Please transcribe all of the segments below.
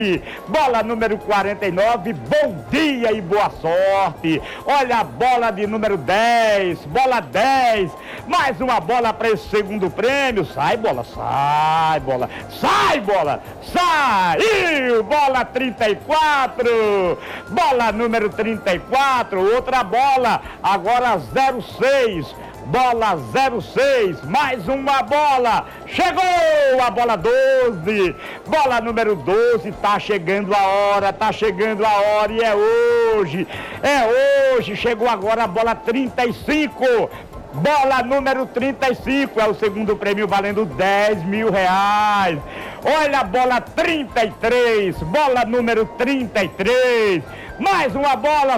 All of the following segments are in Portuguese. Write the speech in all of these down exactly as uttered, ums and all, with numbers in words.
Bola número quarenta e nove, bom dia e boa sorte. Olha a bola de número dez, bola dez. Mais uma bola para esse segundo prêmio. Sai, bola, sai, bola. Sai, bola, saiu. Bola trinta e quatro, bola número trinta e quatro. Outra bola, agora zero seis. Bola zero seis, mais uma bola, chegou a bola doze, bola número doze, tá chegando a hora, tá chegando a hora e é hoje, é hoje, chegou agora a bola trinta e cinco, bola número trinta e cinco, é o segundo prêmio valendo dez mil reais. Olha a bola trinta e três, bola número trinta e três, mais uma bola,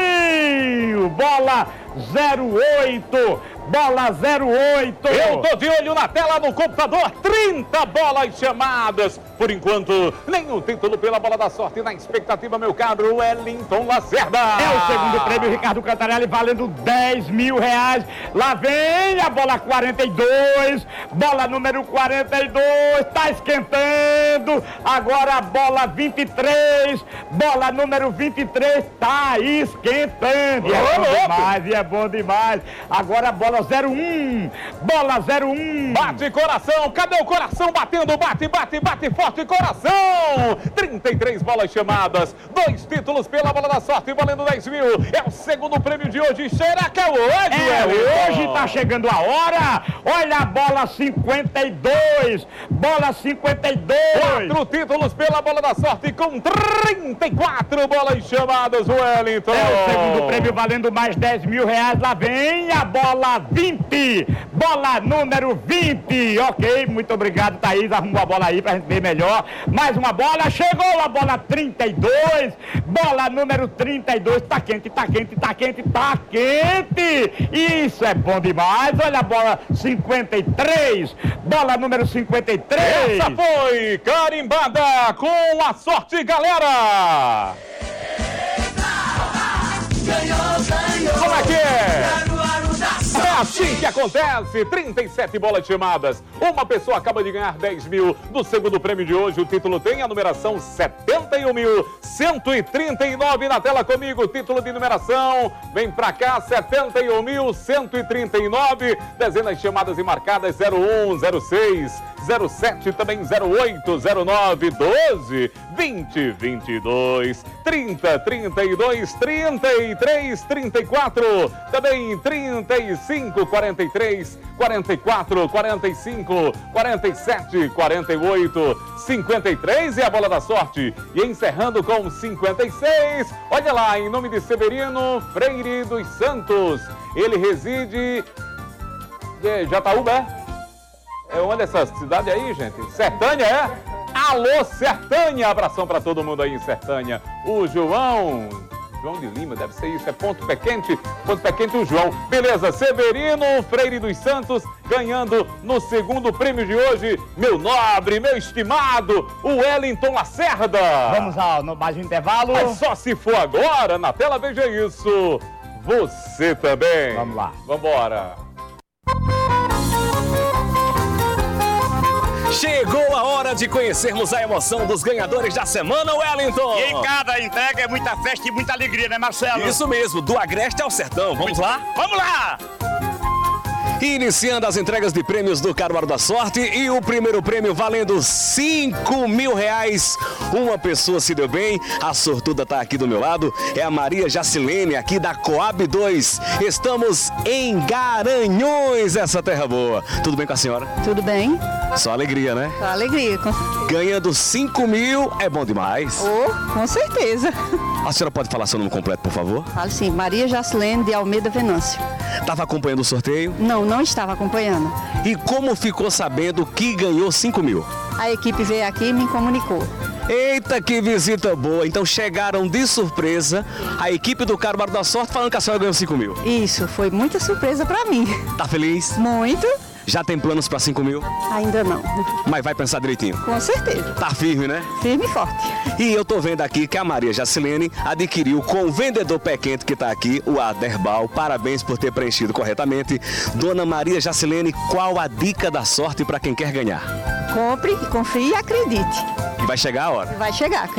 subiu, bola zero oito, bola zero oito. Eu tô de olho na tela do computador, trinta bolas chamadas. Por enquanto, nenhum título pela bola da sorte na expectativa, meu caro Wellington Lacerda. É o segundo prêmio, Ricardo Cantarelli, valendo dez mil reais. Lá vem a bola quarenta e dois, bola número quarenta e dois, tá esquentando. Agora a bola vinte e três, bola número vinte e três, tá esquentando. E é bom demais, e é bom demais. Agora a bola zero um, bola zero um. Bate coração, cadê o coração batendo? Bate, bate, bate forte coração. trinta e três bolas chamadas, dois títulos pela bola da sorte valendo dez mil. É o segundo prêmio de hoje. Será que é hoje? É hoje, tá chegando a hora. Olha a bola cinquenta e dois, bola cinquenta e dois. Quatro títulos pela bola da sorte com trinta e quatro bolas chamadas, Wellington. É o segundo prêmio valendo mais dez mil reais. Lá vem a bola vinte, bola número vinte. Ok, muito obrigado, Thaís. Arrumou a bola aí pra gente ver melhor. Mais uma bola, chegou a bola trinta e dois, bola número trinta e dois. Tá quente, tá quente, tá quente, tá quente. Isso é bom demais. Olha a bola cinquenta e três, bola número cinquenta e três. Essa foi carimbada com a sorte, galera. Ganhou, ganhou. Como é que é? É É assim que acontece, trinta e sete bolas chamadas, uma pessoa acaba de ganhar dez mil. No segundo prêmio de hoje, o título tem a numeração setenta e um mil cento e trinta e nove. Na tela comigo, título de numeração, vem pra cá, setenta e um mil cento e trinta e nove. Dezenas chamadas e marcadas, zero um, zero seis, zero sete, também zero oito, zero nove, doze, vinte, vinte e dois, trinta, trinta e dois, trinta e três, trinta e quatro, também trinta e cinco, quarenta e três, quarenta e quatro, quarenta e cinco, quarenta e sete, quarenta e oito, cinquenta e três e a bola da sorte. E encerrando com cinquenta e seis, olha lá, em nome de Severino Freire dos Santos. Ele reside em Jataúba, é? É onde essa cidade aí, gente? Sertânia, é? Alô, Sertânia! Abração pra todo mundo aí em Sertânia. O João... João de Lima, deve ser isso, é Ponto Pé Quente, Ponto Pé Quente, o João. Beleza, Severino Freire dos Santos ganhando no segundo prêmio de hoje, meu nobre, meu estimado, o Wellington Lacerda. Vamos ao no mais um intervalo. Mas só se for agora, na tela veja isso, você também. Vamos lá. Vambora. Chegou a hora de conhecermos a emoção dos ganhadores da semana, Wellington! E em cada entrega é muita festa e muita alegria, né, Marcelo? Isso mesmo, do Agreste ao Sertão. Vamos lá? Vamos lá! Iniciando as entregas de prêmios do Caruaru da Sorte e o primeiro prêmio valendo cinco mil reais. Uma pessoa se deu bem, a sortuda está aqui do meu lado, é a Maria Jacilene, aqui da Coab dois. Estamos em Garanhões, essa terra boa. Tudo bem com a senhora? Tudo bem? Só alegria, né? Com alegria. Com... Ganhando cinco mil é bom demais. Oh, com certeza. A senhora pode falar seu nome completo, por favor? Falo sim, Maria Jacilene de Almeida Venâncio. Estava acompanhando o sorteio? Não, não estava acompanhando. E como ficou sabendo que ganhou cinco mil? A equipe veio aqui e me comunicou. Eita, que visita boa! Então chegaram de surpresa a equipe do Caruaru da Sorte falando que a senhora ganhou cinco mil. Isso, foi muita surpresa para mim. Tá feliz? Muito. Já tem planos para cinco mil? Ainda não. Mas vai pensar direitinho? Com certeza. Tá firme, né? Firme e forte. E eu tô vendo aqui que a Maria Jacilene adquiriu com o vendedor pé quente que tá aqui, o Aderbal. Parabéns por ter preenchido corretamente. Dona Maria Jacilene, qual a dica da sorte para quem quer ganhar? Compre, confie e acredite. Que vai chegar a hora. Vai chegar.